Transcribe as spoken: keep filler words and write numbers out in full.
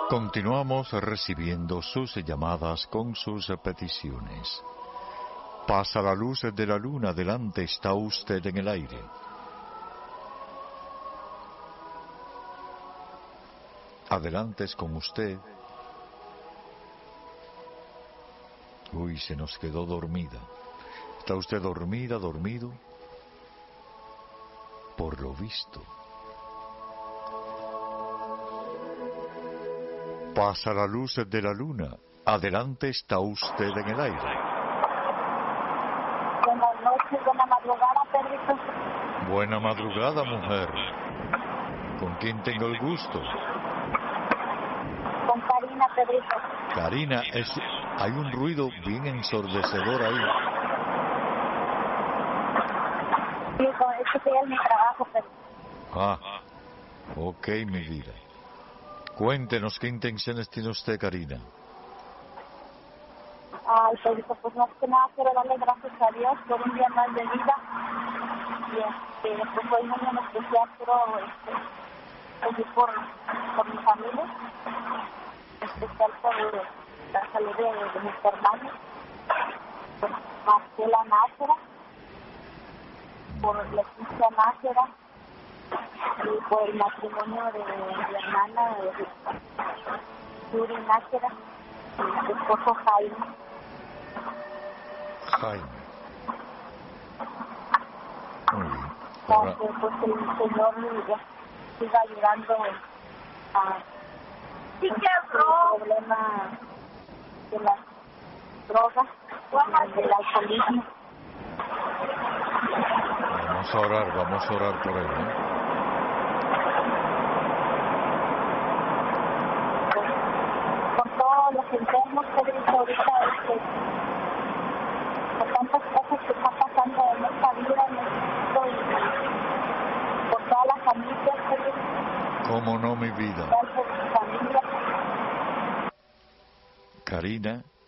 Continuamos recibiendo sus llamadas con sus peticiones. Pasa la luz de la luna, adelante, está usted en el aire. Adelante, es con usted. Uy, se nos quedó dormida. ¿Está usted dormida, dormido? Por lo visto. Pasa la luz de la luna. Adelante, está usted en el aire. Buenas noches, buena madrugada, Pedrito. Buena madrugada, mujer. ¿Con quién tengo el gusto? Con Karina, Pedrito. Karina, es, hay un ruido bien ensordecedor ahí. Sí, es que estoy en mi trabajo, Pedrito. Ah, ok, mi vida. Cuéntenos, ¿qué intenciones tiene usted, Karina? Ay, Pedrito, pues más que nada quiero darle gracias a Dios por un día más de vida. Y este, pues hoy muy en especial quiero este, pedir por, por mi familia, en especial por la salud de, de mis hermanos, por Marcela Nájera, por Leticia Nájera, y por el matrimonio de mi hermana, de Yuri Nájera, y su esposo Jaime. Jaime. Muy bien. Para que pues, el Señor ya siga ayudando a sí, el problema de las drogas, del alcoholismo. Vamos a orar, vamos a orar por él, ¿eh? Por todos los enfermos, Pedrito, ahorita este, por tantas cosas que están pasando en esta vida, en este mundo, y por todas las familias, Pedrito. ¿Cómo no, mi vida? Por mi familia. Karina,